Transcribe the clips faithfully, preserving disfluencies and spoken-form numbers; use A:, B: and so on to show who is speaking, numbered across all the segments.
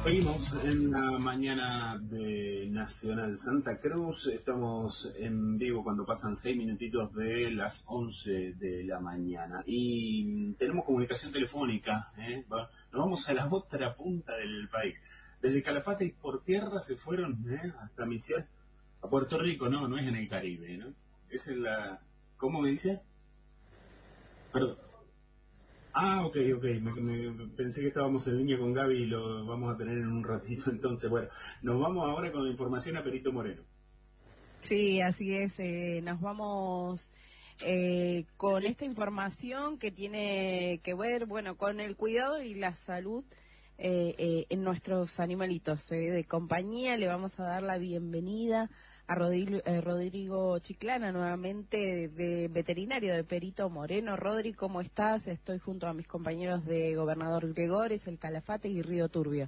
A: Seguimos en la mañana de Nacional Santa Cruz. Estamos en vivo cuando pasan seis minutitos de las once de la mañana. Y tenemos comunicación telefónica, ¿eh? Nos vamos a la otra punta del país. Desde Calafate y por tierra se fueron, ¿eh? Hasta Misiones, a Puerto Rico. No, no es en el Caribe, ¿no? Es en la... ¿Cómo me dice? Perdón. Ah, ok, ok, me, me, pensé que estábamos en línea con Gaby y lo vamos a tener en un ratito, entonces, bueno, nos vamos ahora con la información a Perito Moreno.
B: Sí, así es, eh, nos vamos eh, con esta información que tiene que ver, bueno, con el cuidado y la salud eh, eh, en nuestros animalitos eh, de compañía. Le vamos a dar la bienvenida a Rodrigo, eh, Rodrigo Chiclana, nuevamente de, de veterinario de Perito Moreno. Rodri, ¿cómo estás? Estoy junto a mis compañeros de Gobernador Gregores, El Calafate y Río Turbio.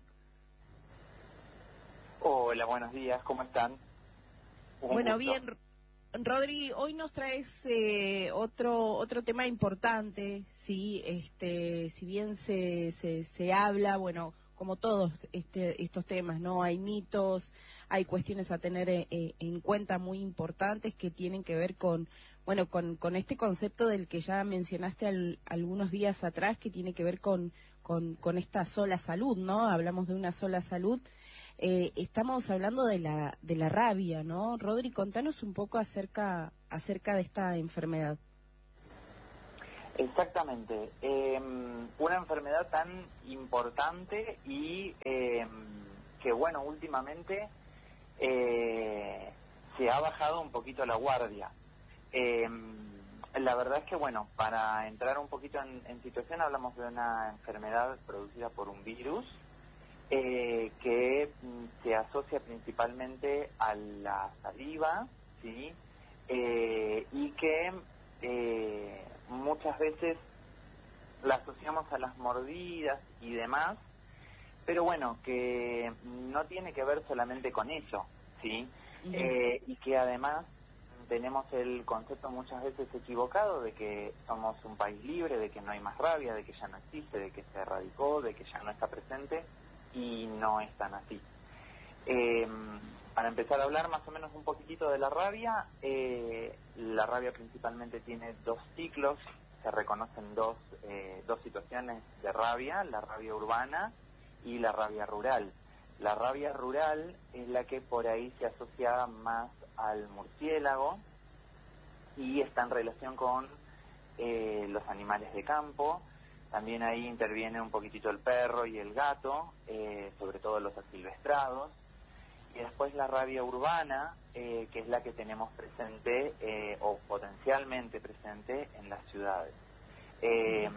C: Hola, buenos días, ¿cómo están? Un
B: bueno,
C: gusto.
B: bien, Rodri, hoy nos traes eh, otro otro tema importante, sí, este, si bien se, se se habla, bueno, como todos este, estos temas, ¿no? Hay mitos, hay cuestiones a tener eh, en cuenta muy importantes que tienen que ver con, bueno, con, con este concepto del que ya mencionaste al, algunos días atrás, que tiene que ver con, con, con esta sola salud, ¿no? Hablamos de una sola salud. Eh, estamos hablando de la de la rabia, ¿no? Rodri, contanos un poco acerca acerca de esta enfermedad.
C: Exactamente, eh, una enfermedad tan importante y eh, que bueno, últimamente eh, se ha bajado un poquito la guardia. Eh, la verdad es que bueno, para entrar un poquito en, en situación, hablamos de una enfermedad producida por un virus eh, que mm, se asocia principalmente a la saliva, ¿sí? Eh, y que eh, muchas veces la asociamos a las mordidas y demás, pero bueno, que no tiene que ver solamente con eso, ¿sí? Uh-huh. Eh, y que además tenemos el concepto muchas veces equivocado de que somos un país libre, de que no hay más rabia, de que ya no existe, de que se erradicó, de que ya no está presente, y no es tan así. Eh, para empezar a hablar más o menos un poquitito de la rabia, eh, la rabia principalmente tiene dos ciclos, se reconocen dos, eh, dos situaciones de rabia, la rabia urbana y la rabia rural. La rabia rural es la que por ahí se asocia más al murciélago y está en relación con eh, los animales de campo. También ahí interviene un poquitito el perro y el gato, eh, sobre todo los asilvestrados. Y después la rabia urbana, eh, que es la que tenemos presente eh, o potencialmente presente en las ciudades. Eh,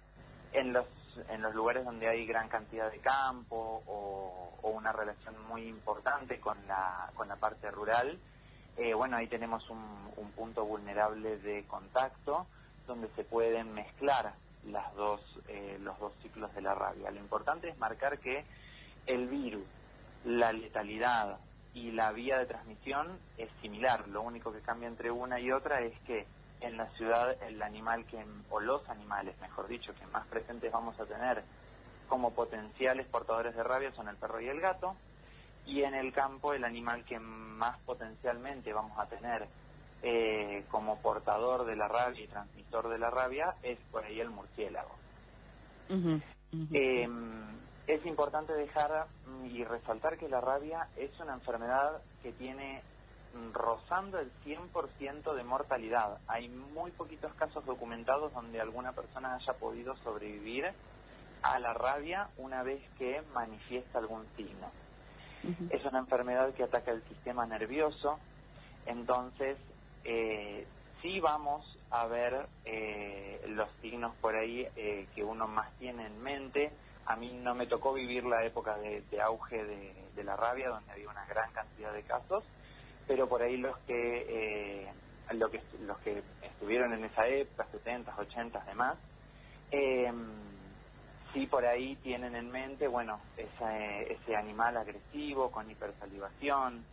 C: en los en los lugares donde hay gran cantidad de campo o, o una relación muy importante con la con la parte rural, eh, bueno, ahí tenemos un, un punto vulnerable de contacto donde se pueden mezclar las dos eh, los dos ciclos de la rabia. Lo importante es marcar que el virus, la letalidad y la vía de transmisión es similar. Lo único que cambia entre una y otra es que en la ciudad el animal que, o los animales, mejor dicho, que más presentes vamos a tener como potenciales portadores de rabia son el perro y el gato, y en el campo el animal que más potencialmente vamos a tener eh, como portador de la rabia y transmisor de la rabia es por ahí el murciélago. Uh-huh, uh-huh. Eh, es importante dejar y resaltar que la rabia es una enfermedad que tiene rozando el cien por ciento de mortalidad. Hay muy poquitos casos documentados donde alguna persona haya podido sobrevivir a la rabia una vez que manifiesta algún signo. Uh-huh. Es una enfermedad que ataca el sistema nervioso, entonces eh, sí vamos a ver eh, los signos por ahí eh, que uno más tiene en mente. A mí no me tocó vivir la época de, de auge de, de la rabia, donde había una gran cantidad de casos, pero por ahí los que eh, lo que los que estuvieron en esa época, setentas, ochentas, demás, eh, sí por ahí tienen en mente, bueno, ese, ese animal agresivo con hipersalivación,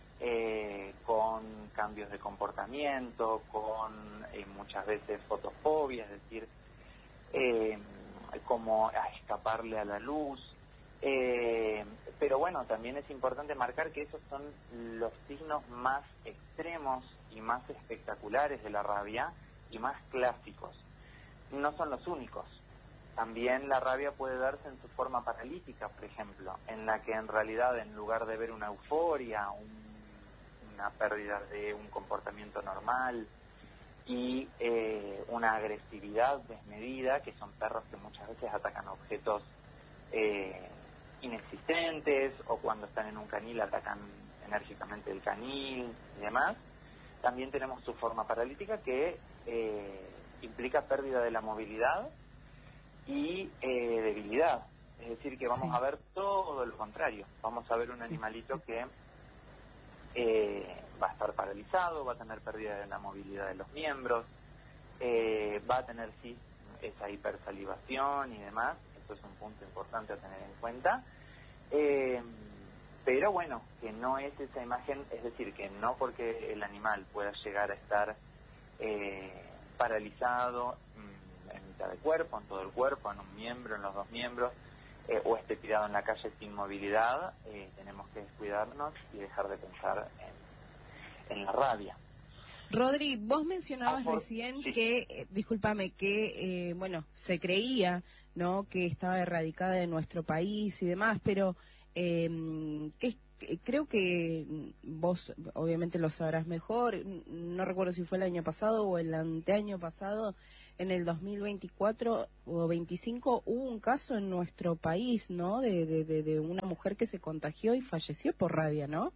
C: eh, con cambios de comportamiento, con eh, muchas veces fotofobia, es decir, eh, como a escaparle a la luz, Eh, pero bueno, también es importante marcar que esos son los signos más extremos y más espectaculares de la rabia y más clásicos. No son los únicos. También la rabia puede darse en su forma paralítica, por ejemplo, en la que en realidad en lugar de ver una euforia, un, una pérdida de un comportamiento normal y eh, una agresividad desmedida, que son perros que muchas veces atacan objetos eh, inexistentes, o cuando están en un canil atacan enérgicamente el canil y demás. También tenemos su forma paralítica, que eh, implica pérdida de la movilidad y eh, debilidad. Es decir, que vamos sí. a ver todo lo contrario. Vamos a ver un sí, animalito sí. que eh, va a estar paralizado, va a tener pérdida de la movilidad de los miembros, eh, va a tener sí esa hipersalivación y demás. Esto es un punto importante a tener en cuenta. Eh, pero bueno, que no es esa imagen, es decir, que no porque el animal pueda llegar a estar eh, paralizado mmm, en mitad del cuerpo, en todo el cuerpo, en un miembro, en los dos miembros, eh, o esté tirado en la calle sin movilidad, eh, tenemos que descuidarnos y dejar de pensar en, en la rabia.
B: Rodri, vos mencionabas ah, por, recién sí. que, eh, discúlpame, que, eh, bueno, se creía, ¿no?, que estaba erradicada de nuestro país y demás, pero eh, que, creo que vos obviamente lo sabrás mejor, no recuerdo si fue el año pasado o el anteaño pasado, en el dos mil veinticuatro o veinticinco hubo un caso en nuestro país, ¿no?, de, de, de, de una mujer que se contagió y falleció por rabia, ¿no?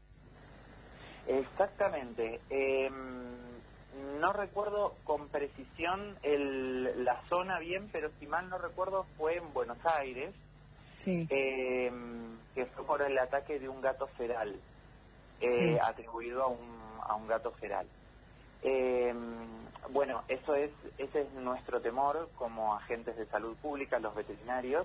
C: Exactamente. Eh, no recuerdo con precisión el, la zona bien, pero si mal no recuerdo fue en Buenos Aires,
B: sí.
C: eh, que fue por el ataque de un gato feral, eh, sí. atribuido a un, a un gato feral. Eh, bueno, eso es, ese es nuestro temor como agentes de salud pública, los veterinarios,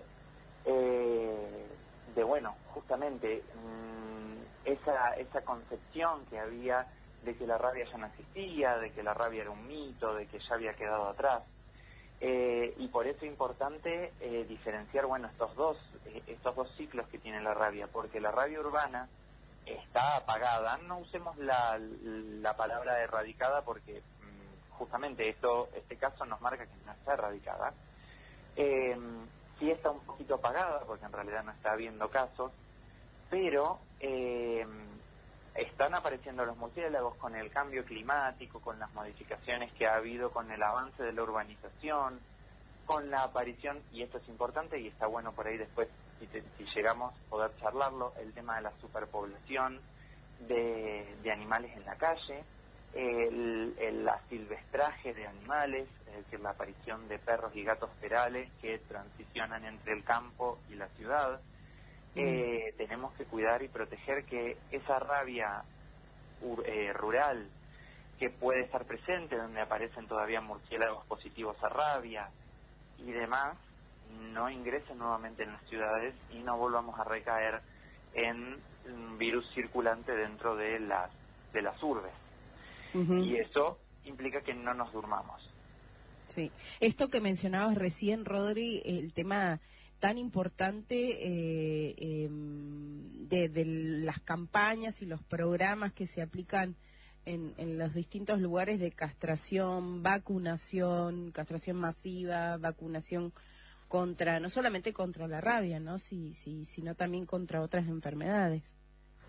C: eh, de bueno, justamente mmm, esa, esa concepción que había de que la rabia ya no existía, de que la rabia era un mito, de que ya había quedado atrás. Eh, y por eso es importante eh, diferenciar, bueno, estos dos, eh, estos dos ciclos que tiene la rabia, porque la rabia urbana está apagada. No usemos la, la palabra erradicada porque mmm, justamente esto, este caso nos marca que no está erradicada. Eh, sí está un poquito apagada porque en realidad no está habiendo casos, pero eh, están apareciendo los murciélagos con el cambio climático, con las modificaciones que ha habido, con el avance de la urbanización, con la aparición, y esto es importante y está bueno por ahí después, si, te, si llegamos a poder charlarlo, el tema de la superpoblación de, de animales en la calle, el, el asilvestraje de animales, es decir, la aparición de perros y gatos ferales que transicionan entre el campo y la ciudad. Eh, tenemos que cuidar y proteger que esa rabia eh, rural que puede estar presente, donde aparecen todavía murciélagos positivos a rabia y demás, no ingresen nuevamente en las ciudades y no volvamos a recaer en un virus circulante dentro de las, de las urbes. Uh-huh. Y eso implica que no nos durmamos.
B: Sí, esto que mencionabas recién, Rodri, el tema tan importante eh, eh, de, de las campañas y los programas que se aplican en, en los distintos lugares de castración, vacunación, castración masiva, vacunación contra, no solamente contra la rabia, ¿no?, sí, sí, sino también contra otras enfermedades.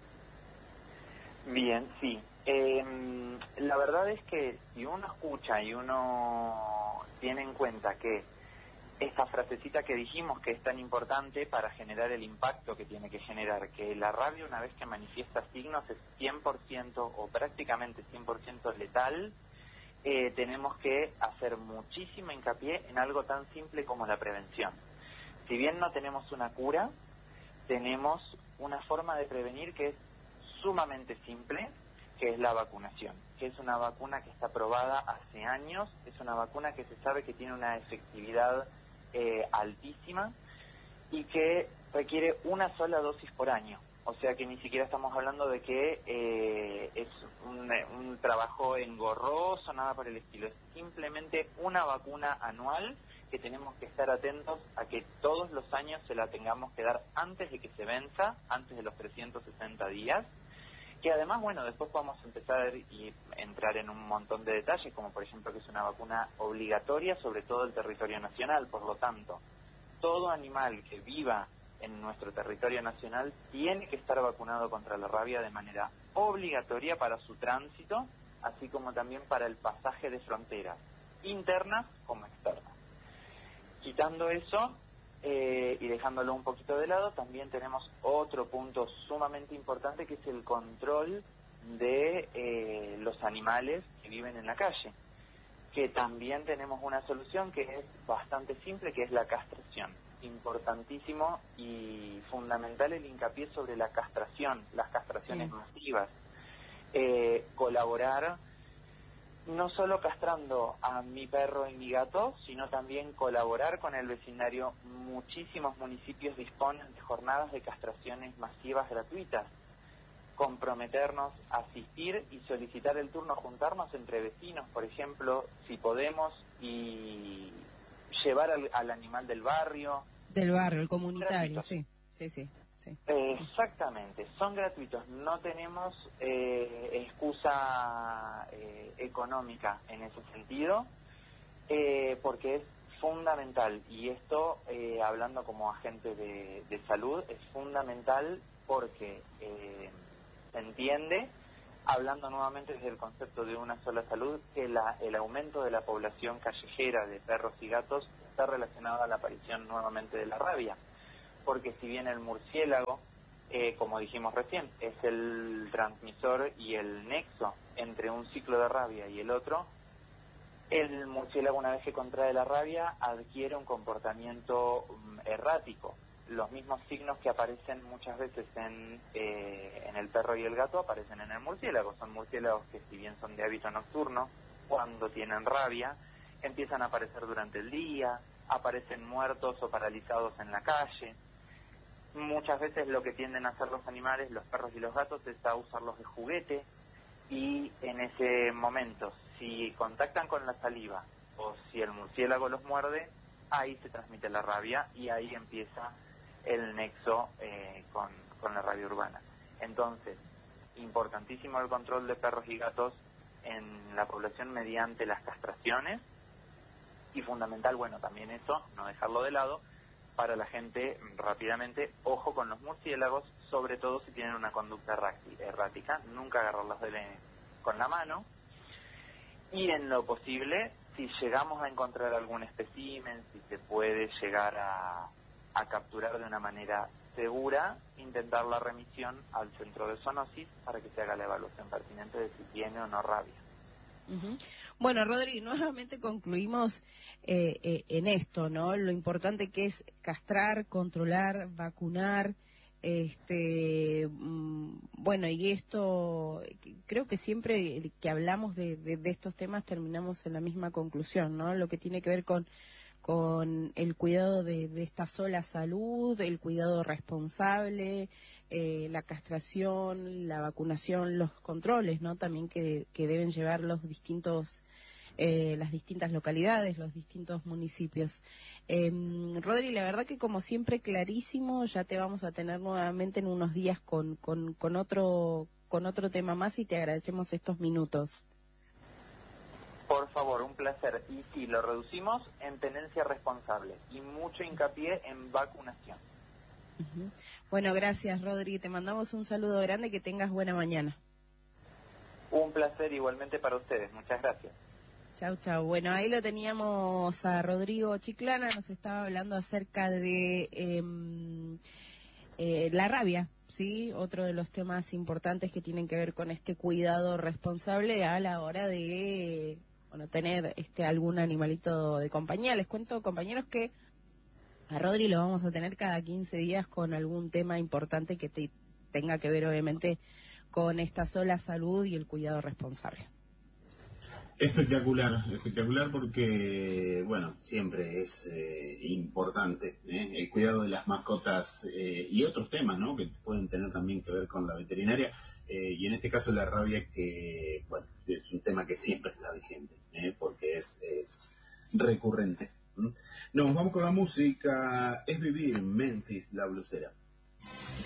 C: Bien, sí. Eh, la verdad es que si uno escucha y uno tiene en cuenta que esta frasecita que dijimos que es tan importante para generar el impacto que tiene que generar, que la rabia una vez que manifiesta signos es cien por ciento o prácticamente cien por ciento letal, eh, tenemos que hacer muchísimo hincapié en algo tan simple como la prevención. Si bien no tenemos una cura, tenemos una forma de prevenir que es sumamente simple, que es la vacunación, que es una vacuna que está probada hace años, es una vacuna que se sabe que tiene una efectividad eh, altísima y que requiere una sola dosis por año, o sea que ni siquiera estamos hablando de que eh, es un, un trabajo engorroso, nada por el estilo, es simplemente una vacuna anual que tenemos que estar atentos a que todos los años se la tengamos que dar antes de que se venza, antes de los trescientos sesenta días, que además, bueno, después podemos empezar y entrar en un montón de detalles, como por ejemplo que es una vacuna obligatoria sobre todo el territorio nacional, por lo tanto, todo animal que viva en nuestro territorio nacional tiene que estar vacunado contra la rabia de manera obligatoria para su tránsito, así como también para el pasaje de fronteras, internas como externas. Quitando eso, eh, y dejándolo un poquito de lado, también tenemos otro punto sumamente importante que es el control de eh, los animales que viven en la calle, que también tenemos una solución que es bastante simple, que es la castración. Importantísimo y fundamental el hincapié sobre la castración, las castraciones sí. masivas. Eh, colaborar no solo castrando a mi perro y mi gato, sino también colaborar con el vecindario. Muchísimos municipios disponen de jornadas de castraciones masivas gratuitas. Comprometernos, asistir y solicitar el turno, juntarnos entre vecinos, por ejemplo, si podemos, y llevar al, al animal del barrio.
B: Del barrio, el comunitario, sí, sí, sí. Sí.
C: Eh, exactamente, son gratuitos, no tenemos eh, excusa eh, económica en ese sentido, eh, porque es fundamental, y esto, eh, hablando como agente de, de salud, es fundamental porque eh, se entiende, hablando nuevamente desde el concepto de una sola salud, que la, el aumento de la población callejera de perros y gatos está relacionado a la aparición nuevamente de la rabia. Porque si bien el murciélago, eh, como dijimos recién, es el transmisor y el nexo entre un ciclo de rabia y el otro, el murciélago, una vez que contrae la rabia, adquiere un comportamiento um, errático. Los mismos signos que aparecen muchas veces en, eh, en el perro y el gato aparecen en el murciélago. Son murciélagos que, si bien son de hábito nocturno, cuando tienen rabia, empiezan a aparecer durante el día, aparecen muertos o paralizados en la calle. Muchas veces lo que tienden a hacer los animales, los perros y los gatos, es a usarlos de juguete, y en ese momento, si contactan con la saliva o si el murciélago los muerde, ahí se transmite la rabia y ahí empieza el nexo eh, con, con la rabia urbana. Entonces, importantísimo el control de perros y gatos en la población mediante las castraciones, y fundamental, bueno, también eso, no dejarlo de lado. Para la gente, rápidamente, ojo con los murciélagos, sobre todo si tienen una conducta errática, nunca agarrarlos de le, con la mano, y en lo posible, si llegamos a encontrar algún espécimen, si se puede llegar a, a capturar de una manera segura, intentar la remisión al centro de zoonosis para que se haga la evaluación pertinente de si tiene o no rabia.
B: Uh-huh. Bueno, Rodri, nuevamente concluimos eh, eh, en esto, ¿no? Lo importante que es castrar, controlar, vacunar, este, mm, bueno, y esto, creo que siempre que hablamos de, de, de estos temas terminamos en la misma conclusión, ¿no? Lo que tiene que ver con con el cuidado de, de esta sola salud, el cuidado responsable, eh, la castración, la vacunación, los controles, ¿no? También que, que deben llevar los distintos, eh, las distintas localidades, los distintos municipios. Eh, Rodri, la verdad que como siempre clarísimo, ya te vamos a tener nuevamente en unos días con, con, con otro, con otro tema más, y te agradecemos estos minutos.
C: Por favor, un placer. Y sí, lo reducimos en tenencia responsable y mucho hincapié en vacunación.
B: Uh-huh. Bueno, gracias, Rodri. Te mandamos un saludo grande, que tengas buena mañana.
C: Un placer igualmente para ustedes. Muchas gracias.
B: Chau, chau. Bueno, ahí lo teníamos a Rodrigo Chiclana, nos estaba hablando acerca de eh, eh, la rabia, ¿sí? Otro de los temas importantes que tienen que ver con este cuidado responsable a la hora de... bueno, tener este algún animalito de compañía. Les cuento, compañeros, que a Rodri lo vamos a tener cada quince días con algún tema importante que te, tenga que ver, obviamente, con esta sola salud y el cuidado responsable.
A: Espectacular, espectacular porque, bueno, siempre es eh, importante ¿eh? el cuidado de las mascotas eh, y otros temas, ¿no?, que pueden tener también que ver con la veterinaria. Eh, y en este caso la rabia, que, bueno, es un tema que siempre está vigente, ¿eh? porque es, es recurrente. ¿Mm? Nos vamos con la música. Es vivir, Memphis, la blusera.